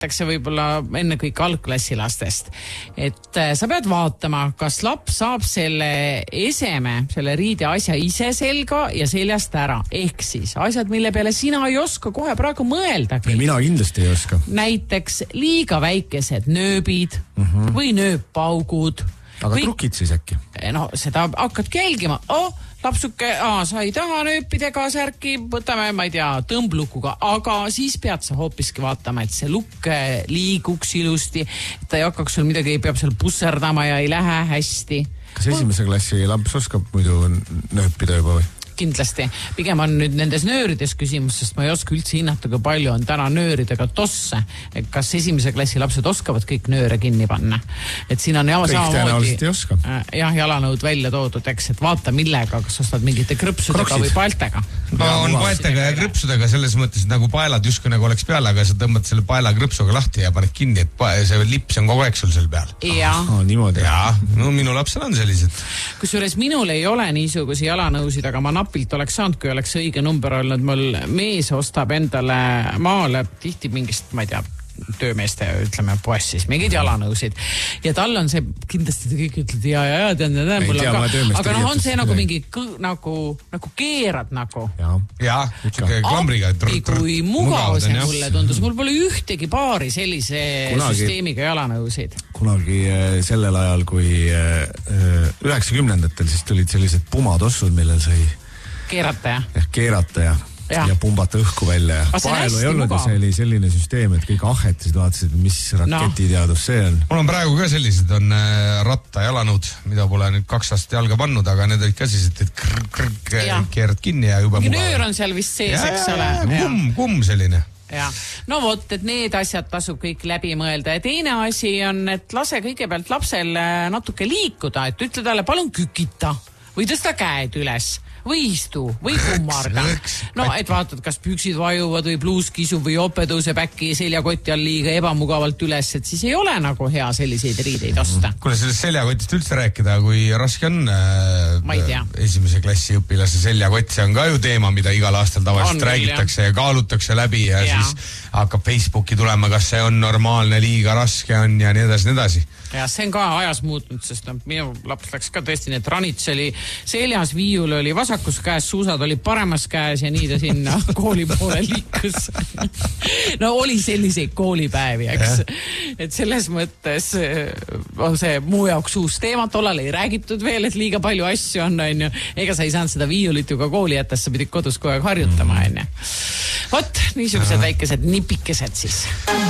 võib-olla enne kõik algklassilastest, et sa pead vaatama, kas laps saab selle eseme, selle riide asja ise selga ja seljast ära. Ehk siis asjad, mille peale sina ei oska kohe praegu mõeldagi. Mina kindlasti ei oska. Näiteks liiga väikesed nööbid või nööbpaugud. Aga trukid siis äkki? No seda hakkadki jälgima. Lapsuke, sa ei taha nööpidega särki, võtame, ma ei tea, tõmblukuga, aga siis pead sa hoopiski vaatama, et see lukk liiguks ilusti, et ta ei hakkaks sul midagi, ei peab seal pusserdama ja ei lähe hästi. Kas esimese klassi laps oskab muidu nööpida juba või? Kindlasti. Pigem on nüüd nendes nöörides küsimus, sest ma ei oska üldse hinnata, kui palju on täna nööridega tosse. Et kas esimese klassi lapsed oskavad kõik nööre kinni panna? Et siin on kõik tõenäoliselt ei oska. Jah, jalanõud välja toodud, eks, et vaata millega, kas ostad mingite krõpsudega või paeltega. No on paeltega ja krõpsudega selles mõttes, et nagu paelad justkui nagu oleks peal, aga sa tõmbad selle paela krõpsuga lahti ja paned kinni, et see lips on kogu aeg sul seal peal. Niimoodi. Ja, no minu lapsel on sellised. Kusjuures minul ei ole niisuguse jalanõusid, aga ma napilt oleks saanud, kui oleks õige number olnud. Mul mees ostab endale maale tihti mingist, ma ei tea, töömeeste, ütleme, poes siis mingid jalanõusid. Ja tal on see, kindlasti te kõik ütled, ja, tead, aga noh, on see nagu mingi, nagu keerad nagu. Ja, klambriga. Kui mugav see mulle tundus. Mul pole ühtegi paari sellise süsteemiga jalanõusid. Kunagi sellel ajal, kui 90-ndatel siis tulid sellised pumatossud, millel sai keerata ja pumbata õhku välja. Paelu ei olnud ja see oli selline süsteem, et kõik ahetasid, vaatasid, mis raketiteadus see on. Mul on praegu ka sellised, on ratta jalanõud, mida pole nüüd 2 aastat jalga pannud, aga need olid ka siis, et keerad kinni ja juba mugav. Nöör on seal vist sees, eks ole. Kumm selline. Ja. No vot, et need asjad tasub kõik läbi mõelda ja teine asi on, et lase kõigepealt lapsel natuke liikuda, et ütle talle, palun kükita või tõsta käed üles või istu või kummarda. No, et vaatad, kas püksid vajuvad või pluus kisub või jope tõuseb äkki seljakoti all liiga ebamugavalt üles, et siis ei ole nagu hea selliseid riideid osta. Kuule, sellest seljakotist üldse rääkida, kui raske on esimese klassi õpilase seljakott, see on ka ju teema, mida igal aastal tavaliselt räägitakse ja kaalutakse läbi ja siis hakkab Facebooki tulema, kas see on normaalne, liiga raske on ja nii edasi. Ja see on ka ajas muutnud, sest minu laps läks ka tõesti need ranits oli seljas, viiul oli vasakus käes, suusad oli paremas käes ja nii ta sinna kooli poole liikus. No oli selliseid koolipäevi, eks. Et selles mõttes on see muu jaoks uus teema, tollal ei räägitud veel, et liiga palju asju on, ega sa ei saanud seda viiulit ju ka kooli jättes, sa pidid kodus kogu aeg harjutama, Vot, niisugused väikesed nipikesed siis.